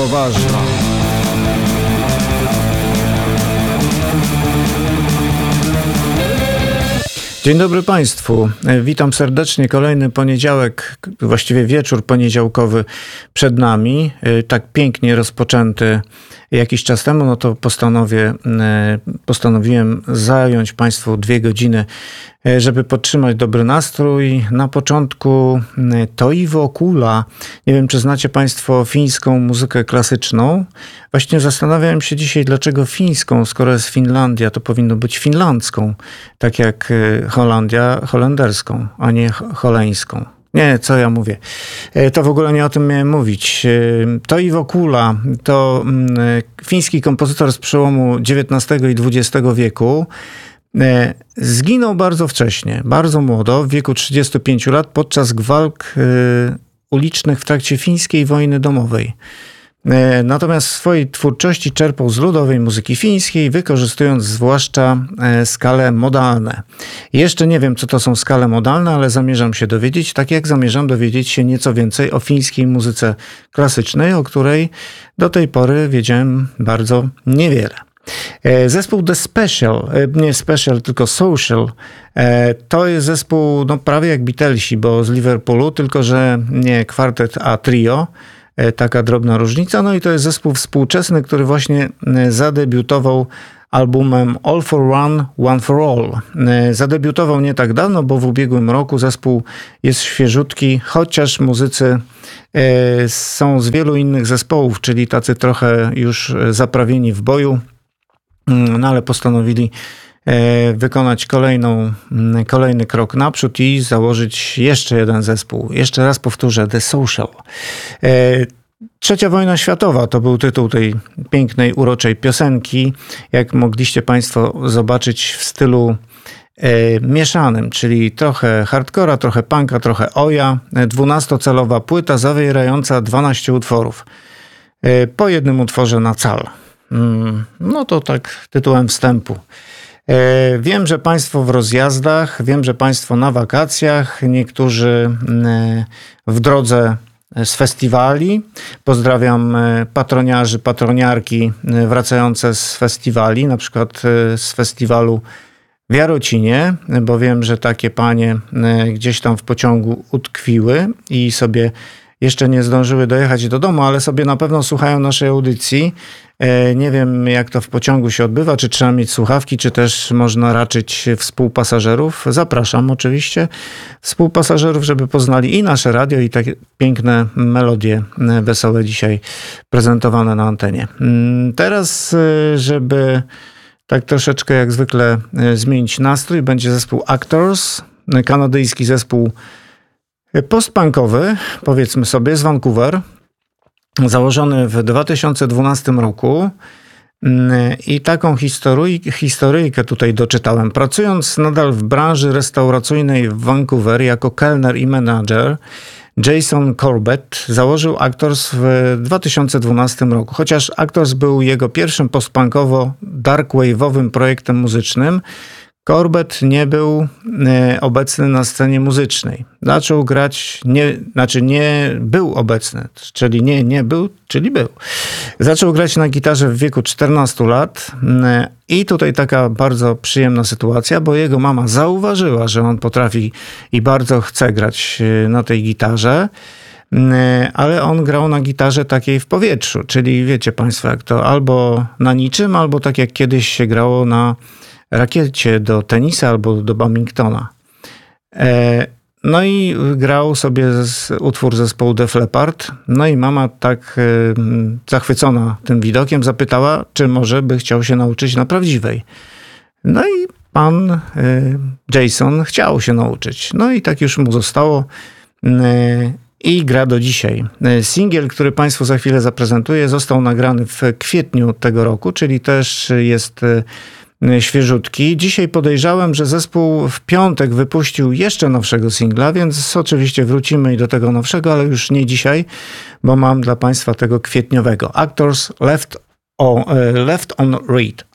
Ważna. Dzień dobry Państwu. Witam serdecznie. Kolejny poniedziałek, właściwie wieczór poniedziałkowy przed nami. Tak pięknie rozpoczęty jakiś czas temu, no to postanowiłem zająć Państwu 2 godziny, żeby podtrzymać dobry nastrój. Na początku Toivo Kula. Nie wiem, czy znacie Państwo fińską muzykę klasyczną. Właśnie zastanawiałem się dzisiaj, dlaczego fińską, skoro jest Finlandia, to powinno być finlandzką, tak jak Holandia holenderską, a nie holeńską. Nie, co ja mówię. To w ogóle nie o tym miałem mówić. Toivo Kula to fiński kompozytor z przełomu XIX i XX wieku. Zginął bardzo wcześnie, bardzo młodo, w wieku 35 lat podczas walk ulicznych w trakcie fińskiej wojny domowej. Natomiast w swojej twórczości czerpał z ludowej muzyki fińskiej, wykorzystując zwłaszcza skale modalne. Jeszcze nie wiem, co to są skale modalne, ale zamierzam się dowiedzieć, tak jak zamierzam dowiedzieć się nieco więcej o fińskiej muzyce klasycznej, o której do tej pory wiedziałem bardzo niewiele. Zespół The Special, nie Special, tylko Social, to jest zespół prawie jak Beatlesi, bo z Liverpoolu, tylko że nie kwartet, a trio. Taka drobna różnica. No i to jest zespół współczesny, który właśnie zadebiutował albumem All for One, One for All. Zadebiutował nie tak dawno, bo w ubiegłym roku zespół jest świeżutki, chociaż muzycy są z wielu innych zespołów, czyli tacy trochę już zaprawieni w boju, no ale postanowili wykonać kolejny krok naprzód i założyć jeszcze jeden zespół. Jeszcze raz powtórzę, The Social. Trzecia wojna światowa to był tytuł tej pięknej, uroczej piosenki. Jak mogliście Państwo zobaczyć, w stylu mieszanym, czyli trochę hardcora, trochę punka, trochę oja. 12-calowa płyta zawierająca 12 utworów. Po jednym utworze na cal. No to tak tytułem wstępu. Wiem, że Państwo w rozjazdach, wiem, że Państwo na wakacjach, niektórzy w drodze z festiwali. Pozdrawiam patroniarzy, patroniarki wracające z festiwali, na przykład z festiwalu w Jarocinie, bo wiem, że takie panie gdzieś tam w pociągu utkwiły i sobie jeszcze nie zdążyły dojechać do domu, ale sobie na pewno słuchają naszej audycji. Nie wiem, jak to w pociągu się odbywa, czy trzeba mieć słuchawki, czy też można raczyć współpasażerów. Zapraszam oczywiście współpasażerów, żeby poznali i nasze radio, i takie piękne melodie wesołe dzisiaj prezentowane na antenie. Teraz, żeby tak troszeczkę jak zwykle zmienić nastrój, będzie zespół Actors, kanadyjski zespół postpunkowy, powiedzmy sobie, z Vancouver, założony w 2012 roku i taką historyjkę tutaj doczytałem. Pracując nadal w branży restauracyjnej w Vancouver jako kelner i menadżer, Jason Corbett założył Actors w 2012 roku. Chociaż Actors był jego pierwszym postpunkowo-darkwave'owym projektem muzycznym, Corbett nie był obecny na scenie muzycznej. Zaczął grać, nie był obecny, czyli nie był, czyli był. Zaczął grać na gitarze w wieku 14 lat i tutaj taka bardzo przyjemna sytuacja, bo jego mama zauważyła, że on potrafi i bardzo chce grać na tej gitarze, ale on grał na gitarze takiej w powietrzu, czyli wiecie Państwo jak to, albo na niczym, albo tak jak kiedyś się grało na rakiecie do tenisa albo do badmintona. No i grał sobie utwór zespołu Def Leppard. No i mama tak zachwycona tym widokiem zapytała, czy może by chciał się nauczyć na prawdziwej. No i pan Jason chciał się nauczyć. No i tak już mu zostało i gra do dzisiaj. Singiel, który Państwu za chwilę zaprezentuję, został nagrany w kwietniu tego roku, czyli też jest świeżutki. Dzisiaj podejrzałem, że zespół w piątek wypuścił jeszcze nowszego singla, więc oczywiście wrócimy i do tego nowszego, ale już nie dzisiaj, bo mam dla Państwa tego kwietniowego. Actors Left on Read.